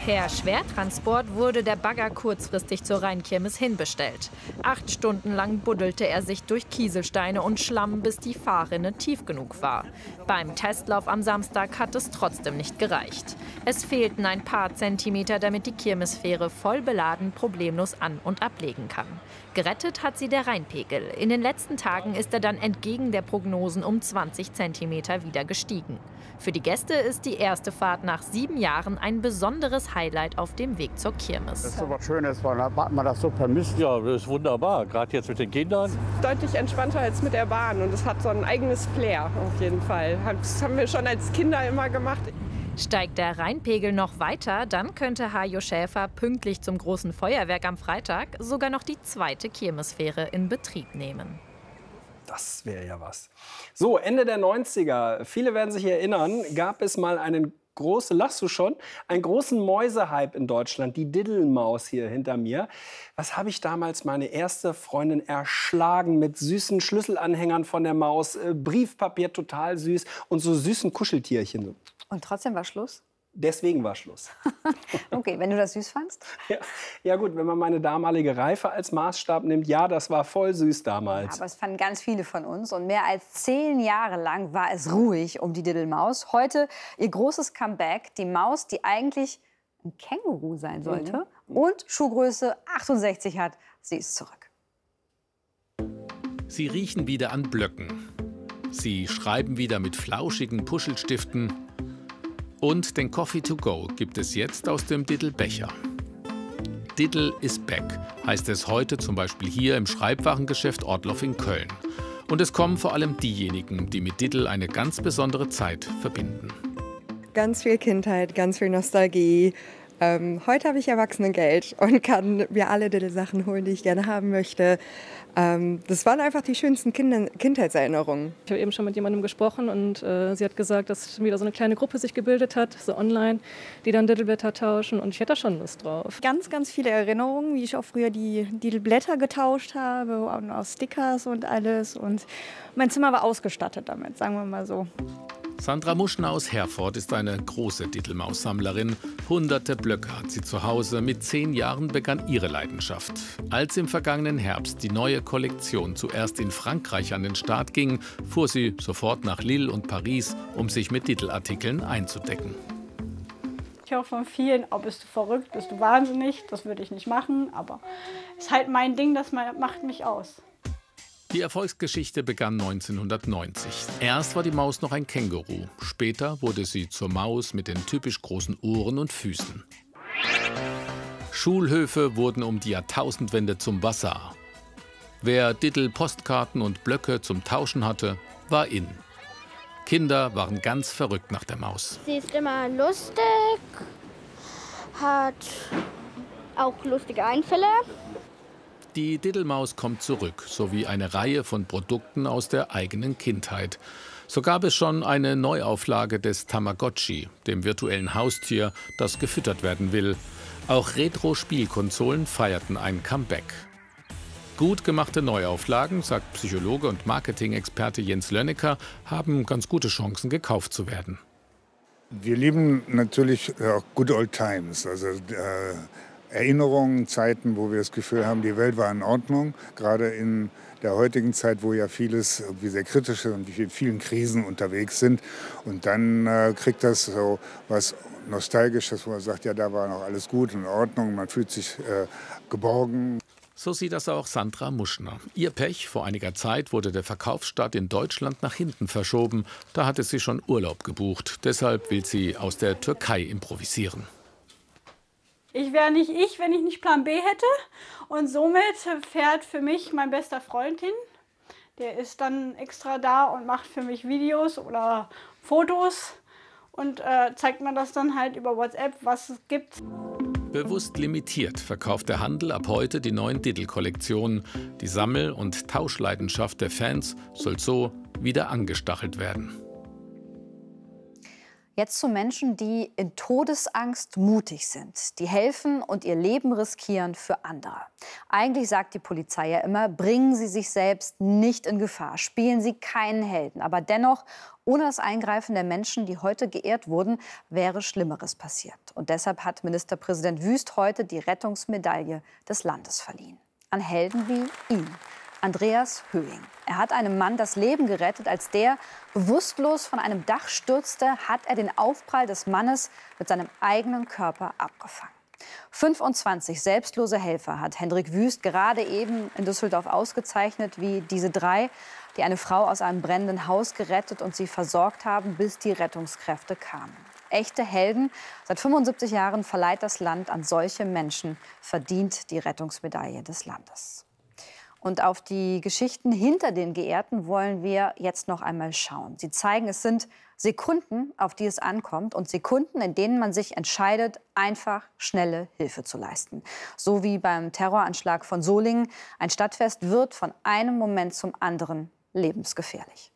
Per Schwertransport wurde der Bagger kurzfristig zur Rheinkirmes hinbestellt. 8 Stunden lang buddelte er sich durch Kieselsteine und Schlamm, bis die Fahrrinne tief genug war. Beim Testlauf am Samstag hat es trotzdem nicht gereicht. Es fehlten ein paar Zentimeter, damit die Kirmesfähre voll beladen problemlos an- und ablegen kann. Gerettet hat sie der Rheinpegel. In den letzten Tagen ist er dann entgegen der Prognosen um 20 Zentimeter wieder gestiegen. Für die Gäste ist die erste Fahrt nach 7 Jahren ein besonderes Highlight auf dem Weg zur Kirmes. Das ist so was Schönes, hat man das so vermisst. Ja, das ist wunderbar, gerade jetzt mit den Kindern. Deutlich entspannter als mit der Bahn und es hat so ein eigenes Flair auf jeden Fall. Das haben wir schon als Kinder immer gemacht. Steigt der Rheinpegel noch weiter, dann könnte Hajo Schäfer pünktlich zum großen Feuerwerk am Freitag sogar noch die 2. Kirmesfähre in Betrieb nehmen. Das wäre ja was. So, Ende der 90er, viele werden sich erinnern, gab es mal einen einen großen Mäusehype in Deutschland, die Diddelmaus hier hinter mir. Was habe ich damals meine erste Freundin erschlagen mit süßen Schlüsselanhängern von der Maus, Briefpapier total süß und so süßen Kuscheltierchen. Und trotzdem war Schluss? Deswegen war Schluss. Okay, wenn du das süß fandst? Ja gut, wenn man meine damalige Reife als Maßstab nimmt, ja, das war voll süß damals. Ja, aber es fanden ganz viele von uns. Und mehr als 10 Jahre lang war es ruhig um die Diddelmaus. Heute ihr großes Comeback, die Maus, die eigentlich ein Känguru sein sollte und Schuhgröße 68 hat. Sie ist zurück. Sie riechen wieder an Blöcken. Sie schreiben wieder mit flauschigen Puschelstiften. Und den Coffee to go gibt es jetzt aus dem Diddle-Becher. Diddle is back, heißt es heute zum Beispiel hier im Schreibwarengeschäft Ortloff in Köln. Und es kommen vor allem diejenigen, die mit Diddle eine ganz besondere Zeit verbinden. Ganz viel Kindheit, ganz viel Nostalgie. Heute habe ich Erwachsenengeld und kann mir alle Diddle-Sachen holen, die ich gerne haben möchte. Das waren einfach die schönsten Kindheitserinnerungen. Ich habe eben schon mit jemandem gesprochen und sie hat gesagt, dass wieder so eine kleine Gruppe sich gebildet hat, so online, die dann Diddleblätter tauschen und ich hätte da schon Lust drauf. Ganz, ganz viele Erinnerungen, wie ich auch früher die Diddleblätter getauscht habe, aus Stickers und alles und mein Zimmer war ausgestattet damit, sagen wir mal so. Sandra Muschner aus Herford ist eine große Diddlemaus-Sammlerin. Hunderte Blöcke hat sie zu Hause. Mit 10 Jahren begann ihre Leidenschaft. Als im vergangenen Herbst die neue Kollektion zuerst in Frankreich an den Start ging, fuhr sie sofort nach Lille und Paris, um sich mit Diddle-Artikeln einzudecken. Ich höre von vielen, oh, bist du verrückt, bist du wahnsinnig, das würde ich nicht machen. Aber es ist halt mein Ding, das macht mich aus. Die Erfolgsgeschichte begann 1990. Erst war die Maus noch ein Känguru. Später wurde sie zur Maus mit den typisch großen Ohren und Füßen. Schulhöfe wurden um die Jahrtausendwende zum Bazar. Wer Diddle-Postkarten und Blöcke zum Tauschen hatte, war in. Kinder waren ganz verrückt nach der Maus. Sie ist immer lustig, hat auch lustige Einfälle. Die Diddlemaus kommt zurück, sowie eine Reihe von Produkten aus der eigenen Kindheit. So gab es schon eine Neuauflage des Tamagotchi, dem virtuellen Haustier, das gefüttert werden will. Auch Retro-Spielkonsolen feierten ein Comeback. Gut gemachte Neuauflagen, sagt Psychologe und Marketing-Experte Jens Lönnecker, haben ganz gute Chancen, gekauft zu werden. Wir lieben natürlich auch Good Old Times, also Erinnerungen, Zeiten, wo wir das Gefühl haben, die Welt war in Ordnung. Gerade in der heutigen Zeit, wo ja vieles irgendwie sehr kritisch ist und wir vielen Krisen unterwegs sind. Und dann kriegt das so was Nostalgisches, wo man sagt, ja, da war noch alles gut und in Ordnung. Man fühlt sich geborgen. So sieht das auch Sandra Muschner. Ihr Pech, vor einiger Zeit wurde der Verkaufsstart in Deutschland nach hinten verschoben. Da hatte sie schon Urlaub gebucht. Deshalb will sie aus der Türkei improvisieren. Ich wäre nicht ich, wenn ich nicht Plan B hätte. Und somit fährt für mich mein bester Freund hin. Der ist dann extra da und macht für mich Videos oder Fotos und zeigt mir das dann halt über WhatsApp, was es gibt. Bewusst limitiert verkauft der Handel ab heute die neuen Diddle-Kollektionen. Die Sammel- und Tauschleidenschaft der Fans soll so wieder angestachelt werden. Jetzt zu Menschen, die in Todesangst mutig sind, die helfen und ihr Leben riskieren für andere. Eigentlich sagt die Polizei ja immer, bringen Sie sich selbst nicht in Gefahr, spielen Sie keinen Helden. Aber dennoch, ohne das Eingreifen der Menschen, die heute geehrt wurden, wäre Schlimmeres passiert. Und deshalb hat Ministerpräsident Wüst heute die Rettungsmedaille des Landes verliehen. An Helden wie ihn. Andreas Höing. Er hat einem Mann das Leben gerettet. Als der bewusstlos von einem Dach stürzte, hat er den Aufprall des Mannes mit seinem eigenen Körper abgefangen. 25 selbstlose Helfer hat Hendrik Wüst gerade eben in Düsseldorf ausgezeichnet, wie diese 3, die eine Frau aus einem brennenden Haus gerettet und sie versorgt haben, bis die Rettungskräfte kamen. Echte Helden. Seit 75 Jahren verleiht das Land an solche Menschen, verdient die Rettungsmedaille des Landes. Und auf die Geschichten hinter den Geehrten wollen wir jetzt noch einmal schauen. Sie zeigen, es sind Sekunden, auf die es ankommt und Sekunden, in denen man sich entscheidet, einfach schnelle Hilfe zu leisten. So wie beim Terroranschlag von Solingen. Ein Stadtfest wird von einem Moment zum anderen lebensgefährlich.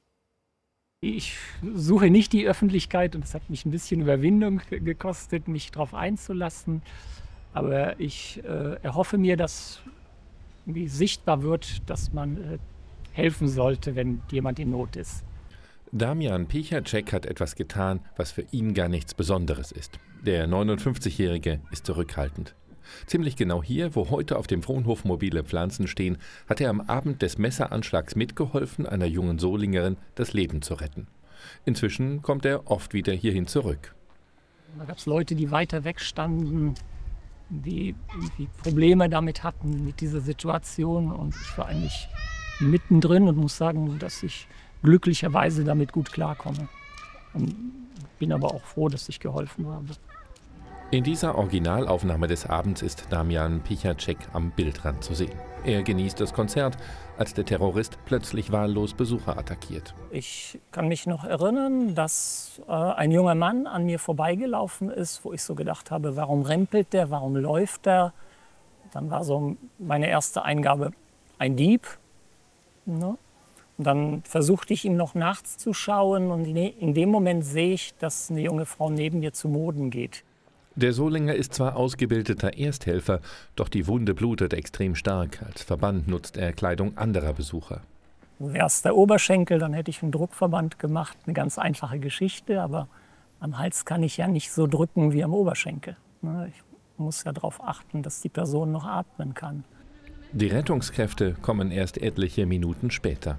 Ich suche nicht die Öffentlichkeit und es hat mich ein bisschen Überwindung gekostet, mich darauf einzulassen. Aber ich erhoffe mir, dass wie sichtbar wird, dass man helfen sollte, wenn jemand in Not ist. Damian Pichacek hat etwas getan, was für ihn gar nichts Besonderes ist. Der 59-Jährige ist zurückhaltend. Ziemlich genau hier, wo heute auf dem Fronhof mobile Pflanzen stehen, hat er am Abend des Messeranschlags mitgeholfen, einer jungen Solingerin das Leben zu retten. Inzwischen kommt er oft wieder hierhin zurück. Da gab es Leute, die weiter weg standen, die irgendwie Probleme damit hatten, mit dieser Situation. Und ich war eigentlich mittendrin und muss sagen, dass ich glücklicherweise damit gut klarkomme. Und bin aber auch froh, dass ich geholfen habe. In dieser Originalaufnahme des Abends ist Damian Pichacek am Bildrand zu sehen. Er genießt das Konzert, als der Terrorist plötzlich wahllos Besucher attackiert. Ich kann mich noch erinnern, dass ein junger Mann an mir vorbeigelaufen ist, wo ich so gedacht habe, warum rempelt der, warum läuft der? Dann war so meine erste Eingabe, ein Dieb. Ne? Und dann versuchte ich ihm noch nachzuschauen und in dem Moment sehe ich, dass eine junge Frau neben mir zu Boden geht. Der Solinger ist zwar ausgebildeter Ersthelfer, doch die Wunde blutet extrem stark. Als Verband nutzt er Kleidung anderer Besucher. Wäre es der Oberschenkel, dann hätte ich einen Druckverband gemacht. Eine ganz einfache Geschichte, aber am Hals kann ich ja nicht so drücken wie am Oberschenkel. Ich muss ja darauf achten, dass die Person noch atmen kann. Die Rettungskräfte kommen erst etliche Minuten später.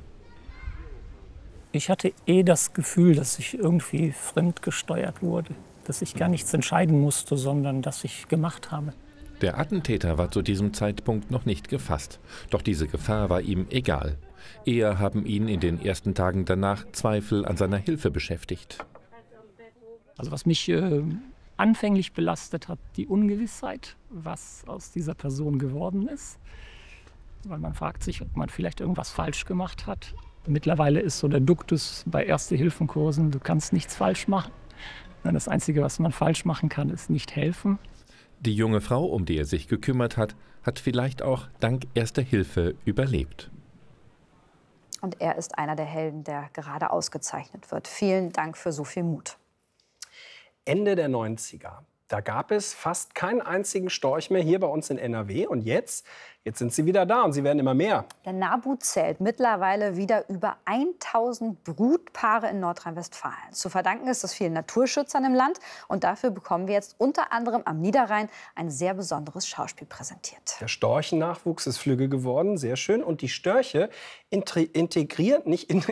Ich hatte das Gefühl, dass ich irgendwie fremdgesteuert wurde. Dass ich gar nichts entscheiden musste, sondern dass ich gemacht habe. Der Attentäter war zu diesem Zeitpunkt noch nicht gefasst. Doch diese Gefahr war ihm egal. Eher haben ihn in den ersten Tagen danach Zweifel an seiner Hilfe beschäftigt. Also was mich anfänglich belastet hat, die Ungewissheit, was aus dieser Person geworden ist. Weil man fragt sich, ob man vielleicht irgendwas falsch gemacht hat. Mittlerweile ist so der Duktus bei Erste-Hilfen-Kursen, du kannst nichts falsch machen. Das Einzige, was man falsch machen kann, ist nicht helfen. Die junge Frau, um die er sich gekümmert hat, hat vielleicht auch dank Erster Hilfe überlebt. Und er ist einer der Helden, der gerade ausgezeichnet wird. Vielen Dank für so viel Mut. Ende der 90er. Da gab es fast keinen einzigen Storch mehr hier bei uns in NRW. Und jetzt sind sie wieder da und sie werden immer mehr. Der NABU zählt mittlerweile wieder über 1000 Brutpaare in Nordrhein-Westfalen. Zu verdanken ist das vielen Naturschützern im Land. Und dafür bekommen wir jetzt unter anderem am Niederrhein ein sehr besonderes Schauspiel präsentiert. Der Storchennachwuchs ist flügge geworden, sehr schön. Und die Störche integrieren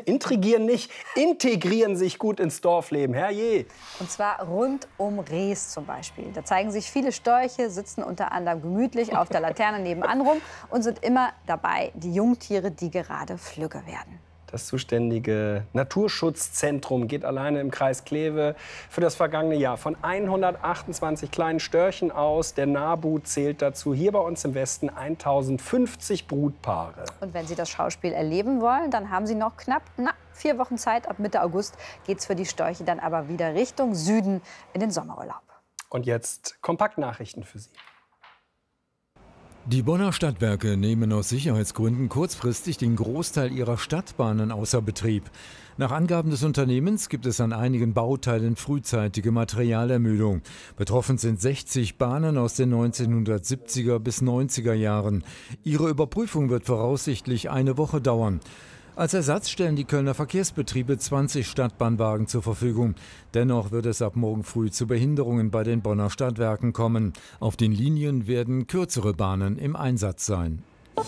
sich gut ins Dorfleben. Herrje! Und zwar rund um Rees zum Beispiel. Da zeigen sich viele Störche, sitzen unter anderem gemütlich auf der Laterne nebenan rum und sind immer dabei, die Jungtiere, die gerade flügge werden. Das zuständige Naturschutzzentrum geht alleine im Kreis Kleve für das vergangene Jahr von 128 kleinen Störchen aus. Der NABU zählt dazu hier bei uns im Westen 1050 Brutpaare. Und wenn Sie das Schauspiel erleben wollen, dann haben Sie noch knapp 4 Wochen Zeit. Ab Mitte August geht es für die Störche dann aber wieder Richtung Süden in den Sommerurlaub. Und jetzt Kompaktnachrichten für Sie. Die Bonner Stadtwerke nehmen aus Sicherheitsgründen kurzfristig den Großteil ihrer Stadtbahnen außer Betrieb. Nach Angaben des Unternehmens gibt es an einigen Bauteilen frühzeitige Materialermüdung. Betroffen sind 60 Bahnen aus den 1970er bis 90er Jahren. Ihre Überprüfung wird voraussichtlich eine Woche dauern. Als Ersatz stellen die Kölner Verkehrsbetriebe 20 Stadtbahnwagen zur Verfügung. Dennoch wird es ab morgen früh zu Behinderungen bei den Bonner Stadtwerken kommen. Auf den Linien werden kürzere Bahnen im Einsatz sein.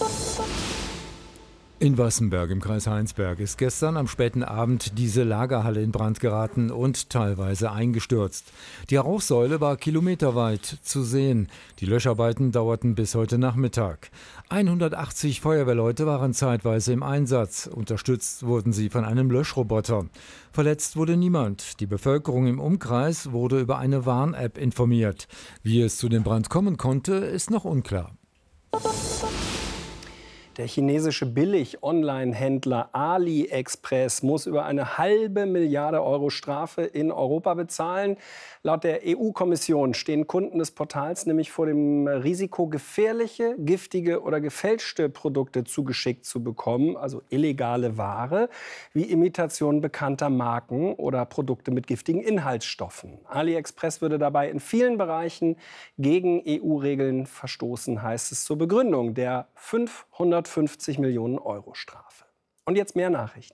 In Wassenberg im Kreis Heinsberg ist gestern am späten Abend diese Lagerhalle in Brand geraten und teilweise eingestürzt. Die Rauchsäule war kilometerweit zu sehen. Die Löscharbeiten dauerten bis heute Nachmittag. 180 Feuerwehrleute waren zeitweise im Einsatz. Unterstützt wurden sie von einem Löschroboter. Verletzt wurde niemand. Die Bevölkerung im Umkreis wurde über eine Warn-App informiert. Wie es zu dem Brand kommen konnte, ist noch unklar. Der chinesische Billig-Online-Händler AliExpress muss über eine $500 Millionen Strafe in Europa bezahlen. Laut der EU-Kommission stehen Kunden des Portals nämlich vor dem Risiko, gefährliche, giftige oder gefälschte Produkte zugeschickt zu bekommen, also illegale Ware, wie Imitationen bekannter Marken oder Produkte mit giftigen Inhaltsstoffen. AliExpress würde dabei in vielen Bereichen gegen EU-Regeln verstoßen, heißt es zur Begründung der 550 Millionen Euro Strafe. Und jetzt mehr Nachrichten.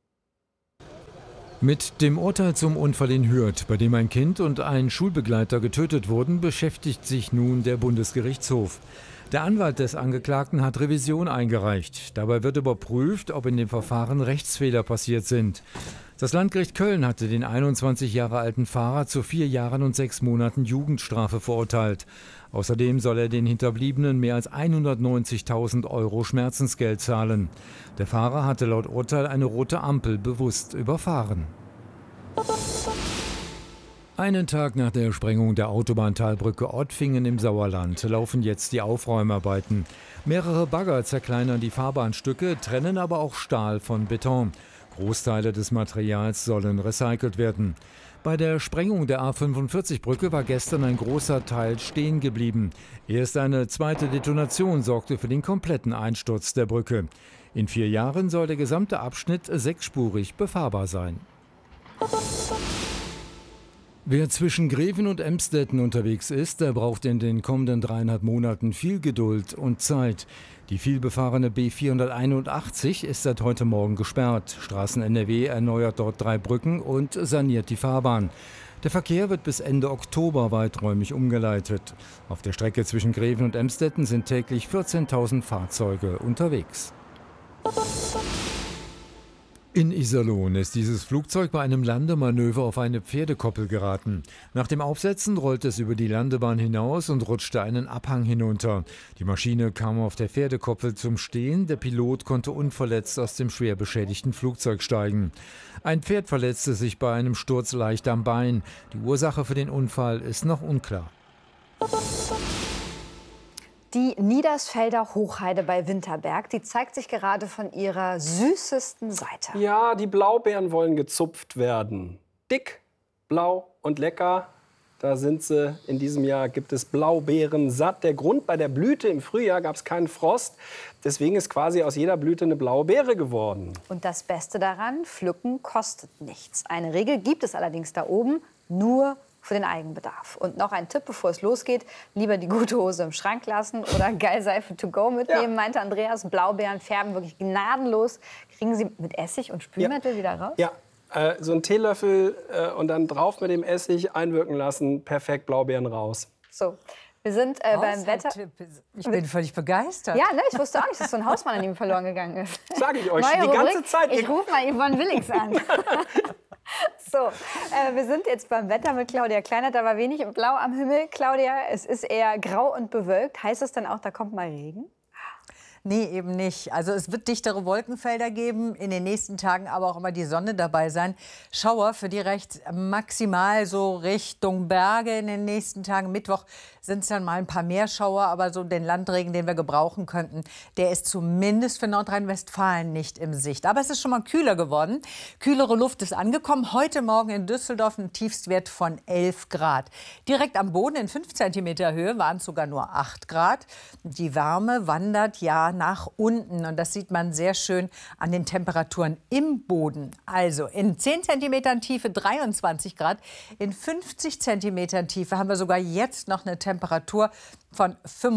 Mit dem Urteil zum Unfall in Hürth, bei dem ein Kind und ein Schulbegleiter getötet wurden, beschäftigt sich nun der Bundesgerichtshof. Der Anwalt des Angeklagten hat Revision eingereicht. Dabei wird überprüft, ob in dem Verfahren Rechtsfehler passiert sind. Das Landgericht Köln hatte den 21 Jahre alten Fahrer zu 4 Jahren und 6 Monaten Jugendstrafe verurteilt. Außerdem soll er den Hinterbliebenen mehr als 190.000 Euro Schmerzensgeld zahlen. Der Fahrer hatte laut Urteil eine rote Ampel bewusst überfahren. Einen Tag nach der Sprengung der Autobahntalbrücke Ottfingen im Sauerland laufen jetzt die Aufräumarbeiten. Mehrere Bagger zerkleinern die Fahrbahnstücke, trennen aber auch Stahl von Beton. Großteile des Materials sollen recycelt werden. Bei der Sprengung der A45-Brücke war gestern ein großer Teil stehen geblieben. Erst eine zweite Detonation sorgte für den kompletten Einsturz der Brücke. In 4 Jahren soll der gesamte Abschnitt 6-spurig befahrbar sein. Wer zwischen Greven und Emstetten unterwegs ist, der braucht in den kommenden 3,5 Monaten viel Geduld und Zeit. Die vielbefahrene B481 ist seit heute Morgen gesperrt. Straßen NRW erneuert dort 3 Brücken und saniert die Fahrbahn. Der Verkehr wird bis Ende Oktober weiträumig umgeleitet. Auf der Strecke zwischen Greven und Emstetten sind täglich 14.000 Fahrzeuge unterwegs. In Iserlohn ist dieses Flugzeug bei einem Landemanöver auf eine Pferdekoppel geraten. Nach dem Aufsetzen rollte es über die Landebahn hinaus und rutschte einen Abhang hinunter. Die Maschine kam auf der Pferdekoppel zum Stehen. Der Pilot konnte unverletzt aus dem schwer beschädigten Flugzeug steigen. Ein Pferd verletzte sich bei einem Sturz leicht am Bein. Die Ursache für den Unfall ist noch unklar. Die Niedersfelder Hochheide bei Winterberg, die zeigt sich gerade von ihrer süßesten Seite. Ja, die Blaubeeren wollen gezupft werden. Dick, blau und lecker. Da sind sie. In diesem Jahr gibt es Blaubeeren satt. Der Grund: bei der Blüte im Frühjahr gab es keinen Frost. Deswegen ist quasi aus jeder Blüte eine blaue Beere geworden. Und das Beste daran, pflücken kostet nichts. Eine Regel gibt es allerdings da oben, nur für den Eigenbedarf. Und noch ein Tipp, bevor es losgeht: lieber die gute Hose im Schrank lassen oder Geilseife to go mitnehmen, meinte Andreas. Blaubeeren färben wirklich gnadenlos. Kriegen Sie mit Essig und Spülmittel wieder raus? Ja, so einen Teelöffel und dann drauf mit dem Essig einwirken lassen. Perfekt, Blaubeeren raus. So, wir sind beim Wetter. Ich bin völlig begeistert. Ja, ne, ich wusste auch nicht, dass so ein Hausmann an ihm verloren gegangen ist. Sag ich euch Neue die ganze Rubrik. Zeit. Ich rufe mal Yvonne Willings an. So, wir sind jetzt beim Wetter mit Claudia Kleinert. Da war wenig Blau am Himmel. Claudia, es ist eher grau und bewölkt. Heißt es dann auch, da kommt mal Regen? Nee, eben nicht. Also es wird dichtere Wolkenfelder geben, in den nächsten Tagen aber auch immer die Sonne dabei sein. Schauer für die recht maximal so Richtung Berge in den nächsten Tagen. Mittwoch sind es dann mal ein paar mehr Schauer, aber so den Landregen, den wir gebrauchen könnten, der ist zumindest für Nordrhein-Westfalen nicht in Sicht. Aber es ist schon mal kühler geworden. Kühlere Luft ist angekommen. Heute Morgen in Düsseldorf ein Tiefstwert von 11 Grad. Direkt am Boden in 5 Zentimeter Höhe waren es sogar nur 8 Grad. Die Wärme wandert ja nach unten und das sieht man sehr schön an den Temperaturen im Boden. Also in 10 Zentimetern Tiefe 23 Grad, in 50 Zentimetern Tiefe haben wir sogar jetzt noch eine Temperatur von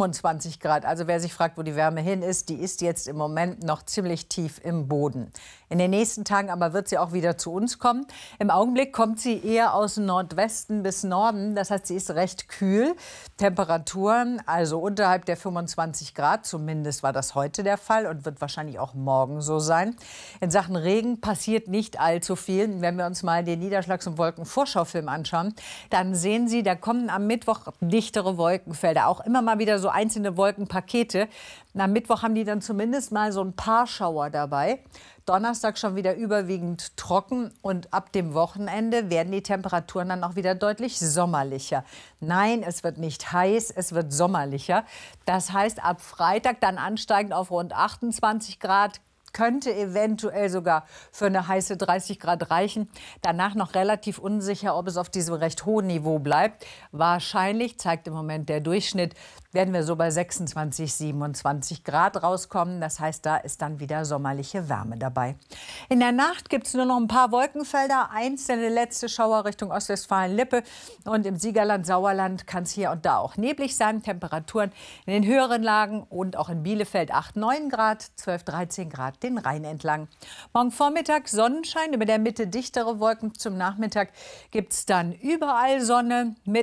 25 Grad. Also wer sich fragt, wo die Wärme hin ist, die ist jetzt im Moment noch ziemlich tief im Boden. In den nächsten Tagen aber wird sie auch wieder zu uns kommen. Im Augenblick kommt sie eher aus Nordwesten bis Norden. Das heißt, sie ist recht kühl. Temperaturen also unterhalb der 25 Grad. Zumindest war das heute der Fall und wird wahrscheinlich auch morgen so sein. In Sachen Regen passiert nicht allzu viel. Wenn wir uns mal den Niederschlags- und Wolkenvorschaufilm anschauen, dann sehen Sie, da kommen am Mittwoch dichtere Wolkenfelder. Auch immer mal wieder so einzelne Wolkenpakete. Am Mittwoch haben die dann zumindest mal so ein paar Schauer dabei. Donnerstag schon wieder überwiegend trocken und ab dem Wochenende werden die Temperaturen dann auch wieder deutlich sommerlicher. Nein, es wird nicht heiß, es wird sommerlicher. Das heißt, ab Freitag dann ansteigend auf rund 28 Grad. Könnte eventuell sogar für eine heiße 30 Grad reichen. Danach noch relativ unsicher, ob es auf diesem recht hohen Niveau bleibt. Wahrscheinlich, zeigt im Moment der Durchschnitt, werden wir so bei 26, 27 Grad rauskommen. Das heißt, da ist dann wieder sommerliche Wärme dabei. In der Nacht gibt es nur noch ein paar Wolkenfelder. Einzelne letzte Schauer Richtung Ostwestfalen-Lippe. Und im Siegerland, Sauerland kann es hier und da auch neblig sein. Temperaturen in den höheren Lagen und auch in Bielefeld 8, 9 Grad, 12, 13 Grad den Rhein entlang. Morgen Vormittag Sonnenschein, über der Mitte dichtere Wolken. Zum Nachmittag gibt es dann überall Sonne mit